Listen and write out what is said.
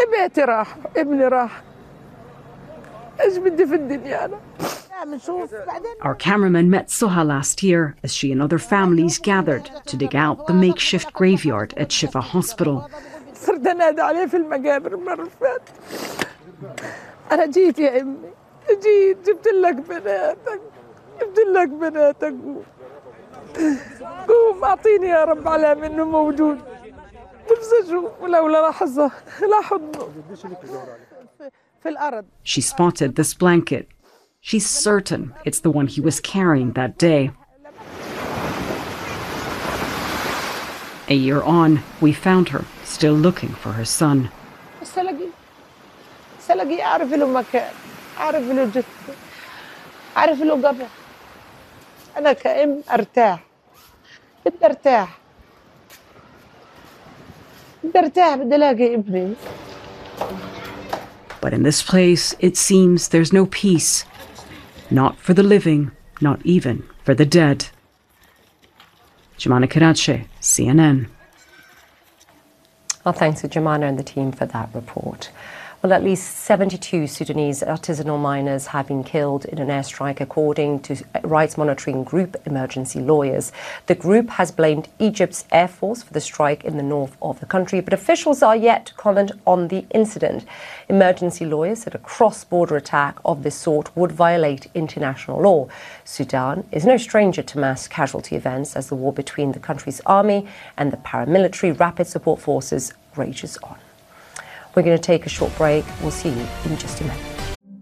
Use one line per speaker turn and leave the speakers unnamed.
بيتي راح، ابني راح. إيش بدي في الدنيا أنا؟
Our cameraman met Suha last year as she and other families gathered to dig out the makeshift graveyard at Shifa Hospital.
صرت أنادي عليه في المقابر المرة اللي فاتت. أنا جيت يا أمي، جيت جبت لك بناتك، جبت لك بناتك. قوم أعطيني يا رب علامة إنه موجود. نفسي أشوف ولولا لحظة لا حضنه. في الأرض.
She spotted this blanket. She's certain it's the one he was carrying that day. A year on, we found her, still looking for her son.
سلاقي أعرف له مكان، أعرف له جثة، أعرف له قبر. أنا كأم أرتاح، بدي أرتاح، بدي أرتاح، بدي ألاقي ابني.
But in this place, it seems there's no peace. Not for the living, not even for the dead. Jumana Karache, CNN.
Well, thanks to Jumana and the team for that report. Well, at least 72 Sudanese artisanal miners have been killed in an airstrike, according to rights monitoring group Emergency Lawyers. The group has blamed Egypt's Air Force for the strike in the north of the country, but officials are yet to comment on the incident. Emergency Lawyers said a cross-border attack of this sort would violate international law. Sudan is no stranger to mass casualty events as the war between the country's army and the paramilitary rapid support forces rages on. We're going to take a short break. We'll see you in just a minute.